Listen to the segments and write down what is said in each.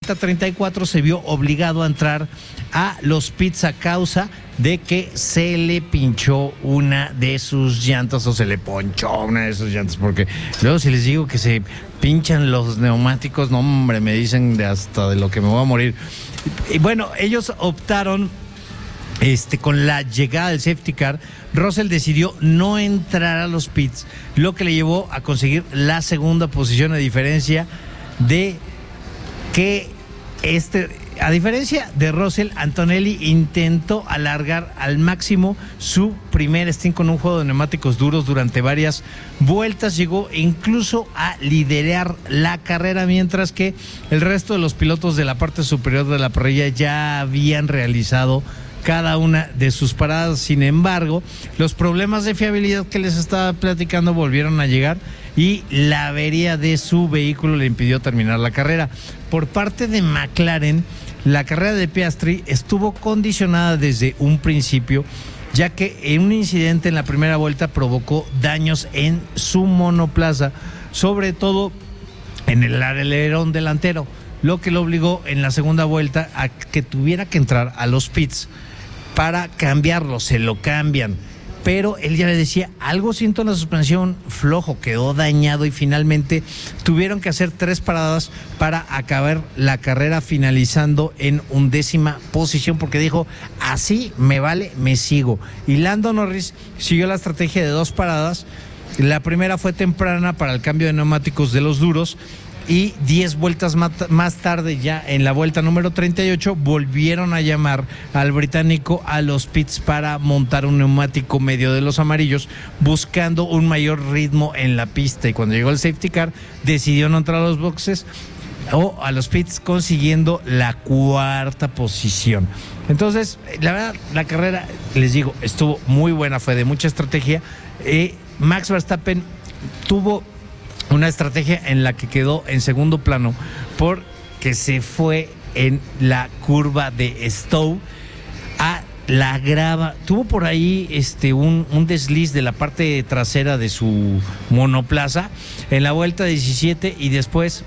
vuelta 34 se vio obligado a entrar a los pits a causa de que se le pinchó una de sus llantas o se le ponchó una de sus llantas, porque luego si les digo que se pinchan los neumáticos, no hombre, me dicen de hasta de lo que me voy a morir. Y bueno, ellos optaron con la llegada del safety car. Russell decidió no entrar a los pits, lo que le llevó a conseguir la segunda posición, a diferencia de Russell. Antonelli intentó alargar al máximo su primer stint con un juego de neumáticos duros durante varias vueltas, llegó incluso a liderar la carrera, mientras que el resto de los pilotos de la parte superior de la parrilla ya habían realizado cada una de sus paradas. Sin embargo, los problemas de fiabilidad que les estaba platicando volvieron a llegar y la avería de su vehículo le impidió terminar la carrera. Por parte de McLaren, la carrera de Piastri estuvo condicionada desde un principio, ya que en un incidente en la primera vuelta provocó daños en su monoplaza, sobre todo en el alerón delantero, lo que lo obligó en la segunda vuelta a que tuviera que entrar a los pits para cambiarlo. Se lo cambian, pero él ya le decía, algo siento en la suspensión, flojo, quedó dañado, y finalmente tuvieron que hacer 3 paradas para acabar la carrera, finalizando en 11ª posición, porque dijo, así me vale, me sigo. Y Lando Norris siguió la estrategia de 2 paradas. La primera fue temprana para el cambio de neumáticos de los duros, y 10 vueltas más tarde, ya en la vuelta número 38, volvieron a llamar al británico a los pits para montar un neumático medio de los amarillos, buscando un mayor ritmo en la pista. Y cuando llegó el safety car, decidió no entrar a los boxes o a los pits, consiguiendo la 4ª posición. Entonces, la verdad, la carrera, les digo, estuvo muy buena, fue de mucha estrategia. Max Verstappen tuvo una estrategia en la que quedó en segundo plano porque se fue en la curva de Stowe a la grava. Tuvo por ahí un desliz de la parte trasera de su monoplaza en la vuelta 17, y después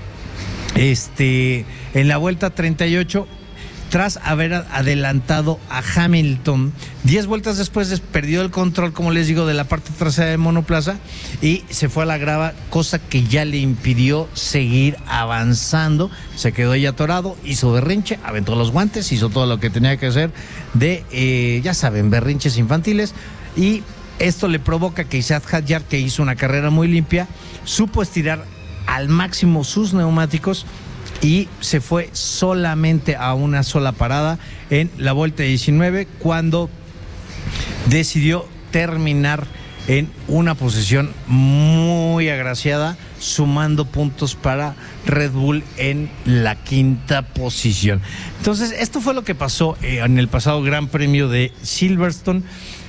en la vuelta 38, tras haber adelantado a Hamilton. 10 vueltas después perdió el control, como les digo, de la parte trasera del monoplaza y se fue a la grava, cosa que ya le impidió seguir avanzando. Se quedó ahí atorado, hizo berrinche, aventó los guantes, hizo todo lo que tenía que hacer ya saben, berrinches infantiles, y esto le provoca que Isaac Hadjar, que hizo una carrera muy limpia, supo estirar al máximo sus neumáticos y se fue solamente a una sola parada en la vuelta 19, cuando decidió terminar en una posición muy agraciada, sumando puntos para Red Bull en la 5ª posición. Entonces, esto fue lo que pasó en el pasado Gran Premio de Silverstone.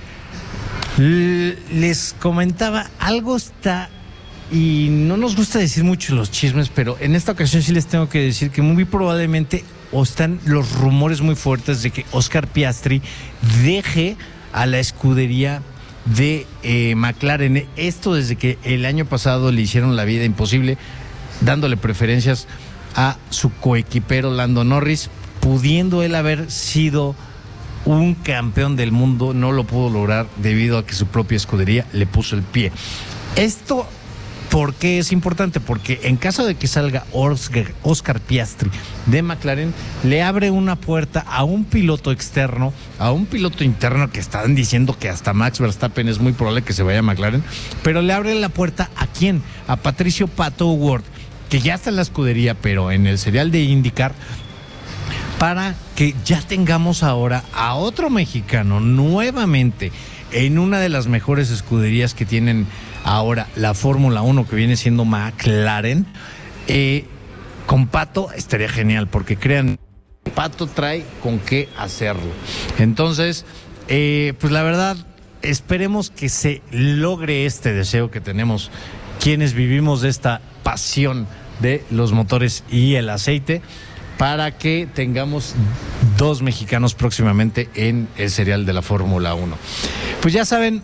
Les comentaba, algo está, y no nos gusta decir mucho los chismes, pero en esta ocasión sí les tengo que decir que muy probablemente están los rumores muy fuertes de que Oscar Piastri deje a la escudería de McLaren. Esto desde que el año pasado le hicieron la vida imposible, dándole preferencias a su coequipero Lando Norris, pudiendo él haber sido un campeón del mundo. No lo pudo lograr debido a que su propia escudería le puso el pie. Esto, ¿por qué es importante? Porque en caso de que salga Oscar Piastri de McLaren, le abre una puerta a un piloto externo, a un piloto interno, que están diciendo que hasta Max Verstappen es muy probable que se vaya a McLaren, pero le abre la puerta ¿a quién? A Patricio Pato O'Ward, que ya está en la escudería, pero en el serial de IndyCar, para que ya tengamos ahora a otro mexicano nuevamente en una de las mejores escuderías que tienen ahora la Fórmula 1, que viene siendo McLaren. Con Pato estaría genial, porque crean, Pato trae con qué hacerlo. Entonces, pues la verdad, esperemos que se logre este deseo que tenemos quienes vivimos de esta pasión de los motores y el aceite, para que tengamos 2 mexicanos próximamente en el serial de la Fórmula 1. Pues ya saben,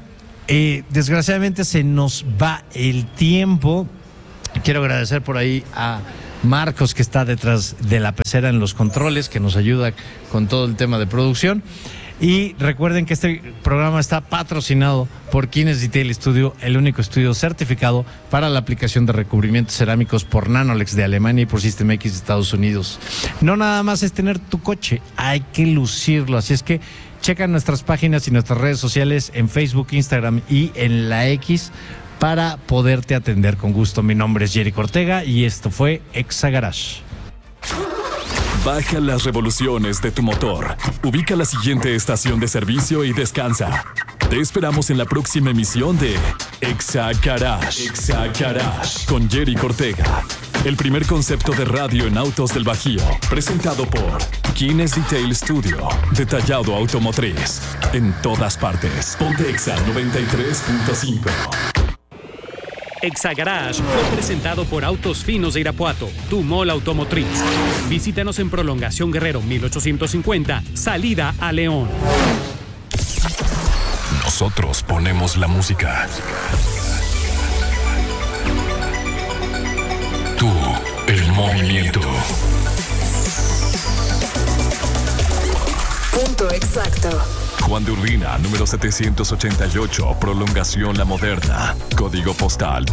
desgraciadamente se nos va el tiempo. Quiero agradecer por ahí a Marcos, que está detrás de la pecera en los controles, que nos ayuda con todo el tema de producción. Y recuerden que este programa está patrocinado por Kines Detail Studio, el único estudio certificado para la aplicación de recubrimientos cerámicos por Nanolex de Alemania y por System X de Estados Unidos. No nada más es tener tu coche, hay que lucirlo. Así es que checa nuestras páginas y nuestras redes sociales en Facebook, Instagram y en la X para poderte atender con gusto. Mi nombre es Jerico Ortega y esto fue Exa Garage. Baja las revoluciones de tu motor. Ubica la siguiente estación de servicio y descansa. Te esperamos en la próxima emisión de Exa Garage. Exa Garage con Jerico Ortega. El primer concepto de radio en autos del Bajío. Presentado por Kines Detail Studio. Detallado automotriz. En todas partes. Ponte Exa 93.5. Exa Garage fue presentado por Autos Finos de Irapuato, tu mall automotriz. Visítanos en Prolongación Guerrero 1850, salida a León. Nosotros ponemos la música. Tú, el movimiento. Punto exacto. Juan de Urbina, número 788, Prolongación La Moderna. Código postal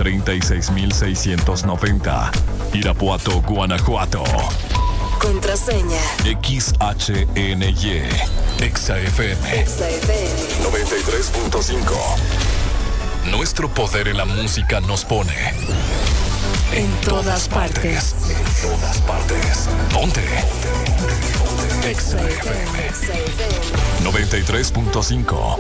36690. Irapuato, Guanajuato. Contraseña. XHNY. ExaFM. XFM. 93.5. Nuestro poder en la música nos pone En todas partes. En todas partes. Ponte. XFM. 93.5.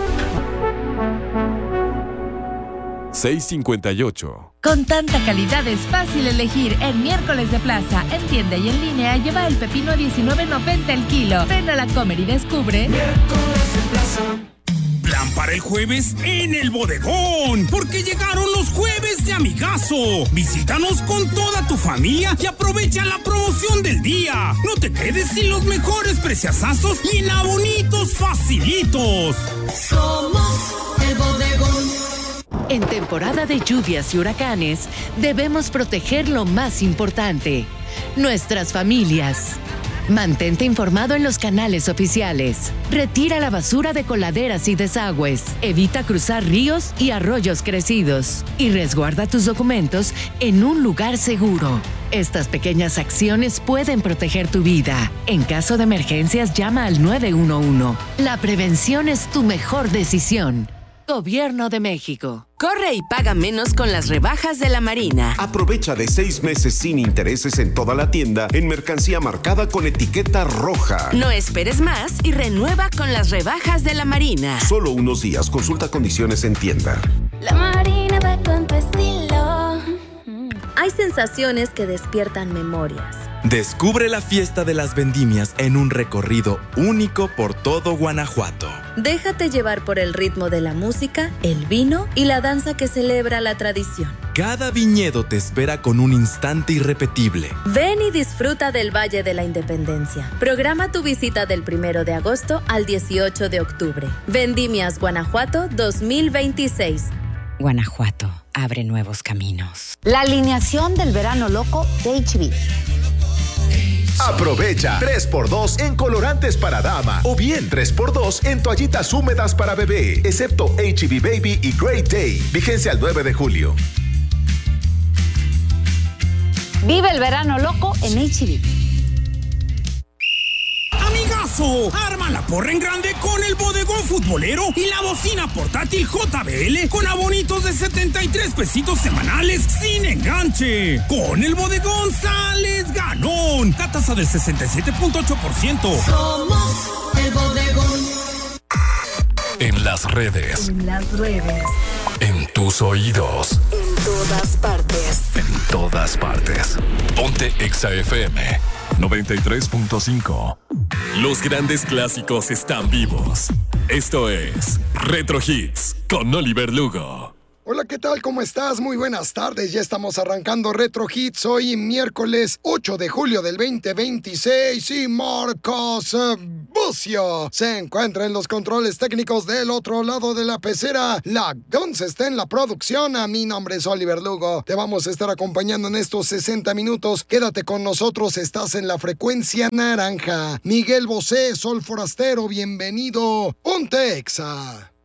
658. Con tanta calidad es fácil elegir en Miércoles de Plaza, en tienda y en línea. Lleva el pepino a $19.90 el kilo. Ven a la Comer y descubre. Miércoles de Plaza. Plan para el jueves en el bodegón, porque llegaron los jueves de amigazo. Visítanos con toda tu familia y aprovecha la promoción del día. No te quedes sin los mejores preciazazos y en abonitos facilitos. Somos el bodegón. En temporada de lluvias y huracanes, debemos proteger lo más importante: nuestras familias. Mantente informado en los canales oficiales. Retira la basura de coladeras y desagües. Evita cruzar ríos y arroyos crecidos. Y resguarda tus documentos en un lugar seguro. Estas pequeñas acciones pueden proteger tu vida. En caso de emergencias, llama al 911. La prevención es tu mejor decisión. Gobierno de México. Corre y paga menos con las rebajas de la Marina. Aprovecha de 6 meses sin intereses en toda la tienda en mercancía marcada con etiqueta roja. No esperes más y renueva con las rebajas de la Marina. Solo unos días. Consulta condiciones en tienda. La Marina va con tu estilo. Hay sensaciones que despiertan memorias. Descubre la fiesta de las vendimias en un recorrido único por todo Guanajuato. Déjate llevar por el ritmo de la música, el vino y la danza que celebra la tradición. Cada viñedo te espera con un instante irrepetible. Ven y disfruta del Valle de la Independencia. Programa tu visita del 1 de agosto al 18 de octubre. Vendimias Guanajuato 2026. Guanajuato abre nuevos caminos. La alineación del verano loco de H-B. Aprovecha 3x2 en colorantes para dama o bien 3x2 en toallitas húmedas para bebé, excepto H-B Baby y Great Day. Vigencia al 9 de julio. Vive el verano loco en H-B. ¡Amigazo! Arma la porra en grande con el bodegón futbolero y la bocina portátil JBL con abonitos de 73 pesitos semanales sin enganche. Con el bodegón sales ganón. La tasa del 67.8%. Somos el bodegón. En las redes. En las redes. En tus oídos. En todas partes. En todas partes. Ponte XAFM 93.5. Los grandes clásicos están vivos. Esto es Retro Hits con Oliver Lugo. Hola, ¿qué tal? ¿Cómo estás? Muy buenas tardes. Ya estamos arrancando Retro Hits hoy miércoles 8 de julio del 2026 y Marcos Bucio se encuentra en los controles técnicos del otro lado de la pecera. La Guns está en la producción. A mi nombre es Oliver Lugo. Te vamos a estar acompañando en estos 60 minutos. Quédate con nosotros. Estás en la frecuencia naranja. Miguel Bosé, Sol Forastero, bienvenido. Ponte Exa.